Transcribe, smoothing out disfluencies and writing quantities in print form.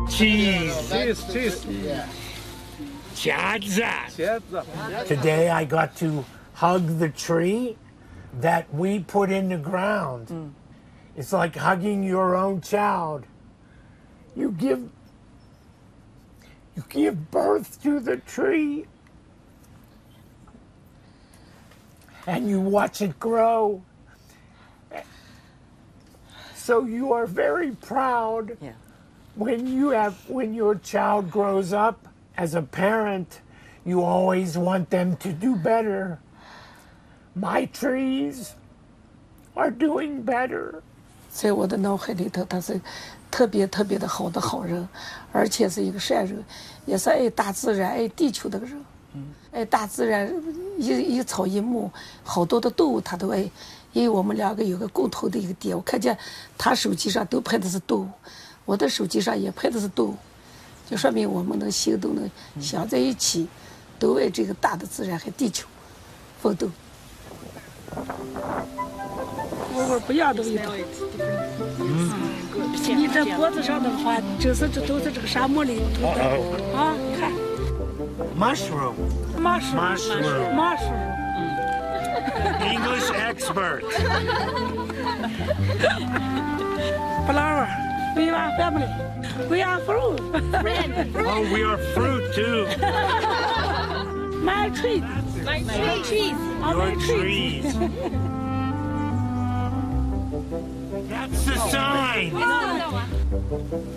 Cheese. Cheese. Cheese. Today I got to hug the tree that we put in the ground. It's like hugging your own child. You give birth to the tree and you watch it grow. So you are very proud when your child grows up. As a parent, you always want them to do better. My trees are doing better. 在我的脑海里头，他是特别特别的好的好人，而且是一个善人，也是爱大自然、爱地球的人。爱大自然，一草一木，好多的动物他都爱。因为我们两个有个共同的一个点，我看见他手机上都拍的是动物，我的手机上也拍的是动物，就说明我们的心都能想在一起，都为这个大的自然和地球奋斗。我不要的味道。你这脖子上的话，就是这都是这个沙漠里头的啊，看。 Mushroom. English expert. Flower. We are family. We are fruit. Oh, we are fruit too. My trees. Your trees. That's the sign.